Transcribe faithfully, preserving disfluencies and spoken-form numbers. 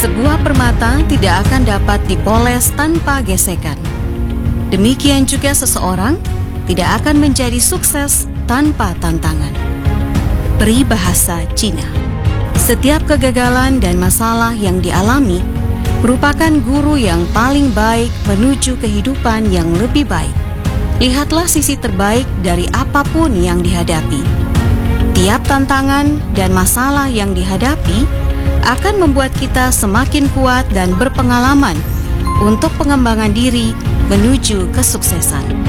Sebuah permata tidak akan dapat dipoles tanpa gesekan. Demikian juga seseorang tidak akan menjadi sukses tanpa tantangan. Peribahasa Cina. Setiap kegagalan dan masalah yang dialami merupakan guru yang paling baik menuju kehidupan yang lebih baik. Lihatlah sisi terbaik dari apapun yang dihadapi. Tiap tantangan dan masalah yang dihadapi akan membuat kita semakin kuat dan berpengalaman untuk pengembangan diri menuju kesuksesan.